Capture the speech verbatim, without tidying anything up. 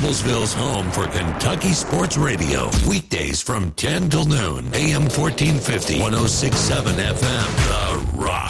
Campbellsville's home for Kentucky Sports Radio. Weekdays from ten till noon. A M fourteen fifty, one oh six point seven F M. The Rock.